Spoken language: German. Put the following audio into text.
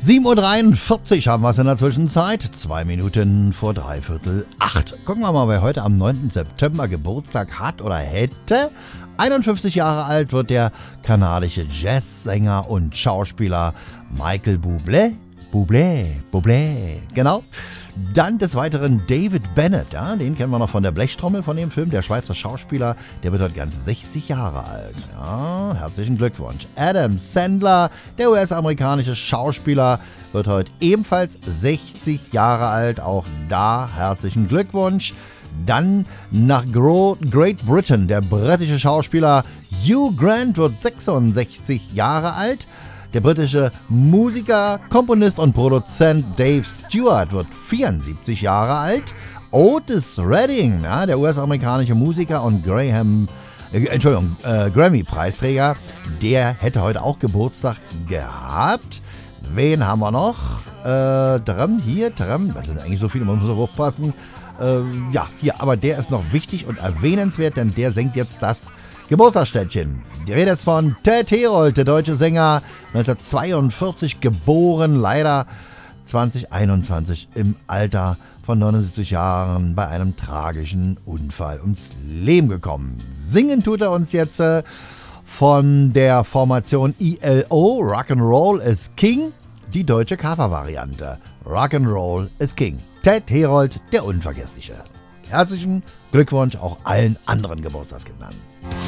7:43 Uhr haben wir es in der Zwischenzeit. 2 Minuten vor 7:45. Gucken wir mal, wer heute am 9. September Geburtstag hat oder hätte. 51 Jahre alt wird der kanadische Jazzsänger und Schauspieler Michael Bublé. Genau. Dann des Weiteren David Bennett, ja, den kennen wir noch von der Blechtrommel von dem Film, der Schweizer Schauspieler, der wird heute ganz 60 Jahre alt. Ja, herzlichen Glückwunsch. Adam Sandler, der US-amerikanische Schauspieler, wird heute ebenfalls 60 Jahre alt, auch da herzlichen Glückwunsch. Dann nach Great Britain, der britische Schauspieler Hugh Grant wird 66 Jahre alt. Der britische Musiker, Komponist und Produzent Dave Stewart wird 74 Jahre alt. Otis Redding, ja, der US-amerikanische Musiker und Grammy-Preisträger, der hätte heute auch Geburtstag gehabt. Wen haben wir noch? Das sind eigentlich so viele, man muss auch aufpassen. Aber der ist noch wichtig und erwähnenswert, denn der singt jetzt das Geburtstagsständchen. Die Rede ist von Ted Herold, der deutsche Sänger, 1942 geboren, leider 2021 im Alter von 79 Jahren bei einem tragischen Unfall ums Leben gekommen. Singen tut er uns jetzt von der Formation ELO, Rock'n'Roll is King, die deutsche Covervariante. Rock'n'Roll is King. Ted Herold, der Unvergessliche. Herzlichen Glückwunsch auch allen anderen Geburtstagskindern.